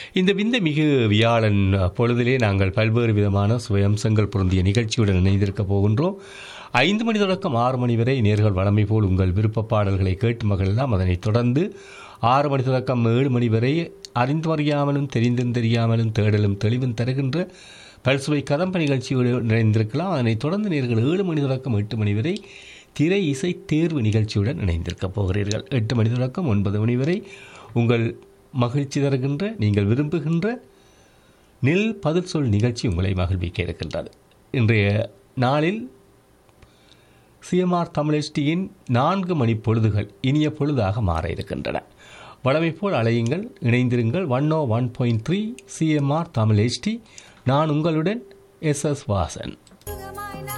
இந்த விந்தமிகு வியாழன் பொழுதிலே நாங்கள் பல்வேறு விதமான சுயம்சங்கள் பொருந்திய நிகழ்ச்சியுடன் இணைந்திருக்கப் போகின்றோம். 5 மணி தொடக்கம் 6 மணி வரை நேர்கள் வழமை போல் உங்கள் விருப்ப பாடல்களை கேட்டு மகிழலாம். அதனைத் தொடர்ந்து 6 மணி தொடக்கம் 7 மணி வரை அறிந்தும் அறியாமலும் தெரிந்தும் தெரியாமலும் தேடலும் தெளிவும் தருகின்ற பல்சுவை கதம்ப நிகழ்ச்சியோடு இணைந்திருக்கலாம். அதனைத் தொடர்ந்து நேர்கள் 7 மணி தொடக்கம் 8 மணி வரை திரை இசை தேர்வு நிகழ்ச்சியுடன் இணைந்திருக்கப் போகிறீர்கள். 8 மணி தொடக்கம் 9 மணி வரை உங்கள் மகிழ்ச்சி தருகின்ற நீங்கள் விரும்புகின்ற நில் பதில் சொல் நிகழ்ச்சி உங்களை மகிழ்விக்க இருக்கின்றது. இன்றைய நாளில் சிஎம்ஆர் தமிழ் HDயின் 4 மணி பொழுதுகள் இனிய பொழுதாக மாற இருக்கின்றன. வழமை போல் அலையுங்கள், இணைந்திருங்கள். 101.3 சிஎம்ஆர் தமிழ் HD. நான் உங்களுடன் SS வாசன்.